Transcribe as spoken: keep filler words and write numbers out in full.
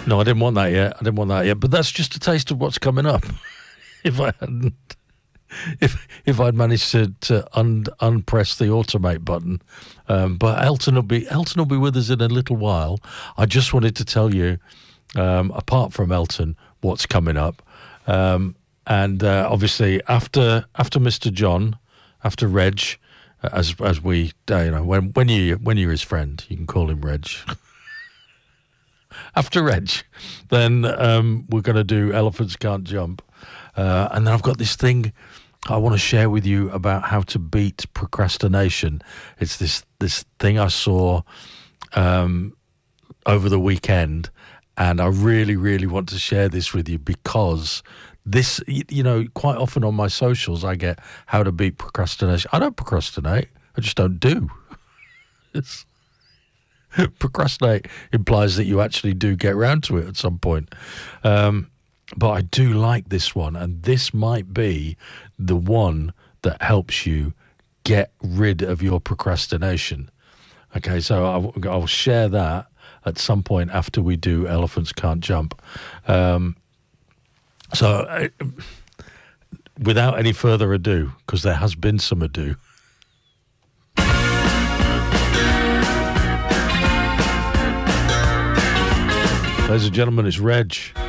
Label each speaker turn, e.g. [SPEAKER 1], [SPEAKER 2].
[SPEAKER 1] No, I didn't want that yet. I didn't want that yet. But that's just a taste of what's coming up. If I hadn't, if if I'd managed to to un, unpress the automate button, um, but Elton will be Elton will be with us in a little while. I just wanted to tell you, um, apart from Elton, what's coming up, um, and uh, obviously after after Mister John, after Reg, as as we uh, you know when when you when you're his friend, you can call him Reg. After Reg, then um, we're going to do Elephants Can't Jump. Uh, and then I've got this thing I want to share with you about how to beat procrastination. It's this, this thing I saw um, over the weekend, and I really, really want to share this with you because this, you know, quite often on my socials I get how to beat procrastination. I don't procrastinate. I just don't do. It's... Procrastinate implies that you actually do get around to it at some point. Um, but I do like this one, and this might be the one that helps you get rid of your procrastination. Okay, so I'll, I'll share that at some point after we do Elephants Can't Jump. Um, so uh, without any further ado, because there has been some ado, ladies and gentlemen, it's Reg.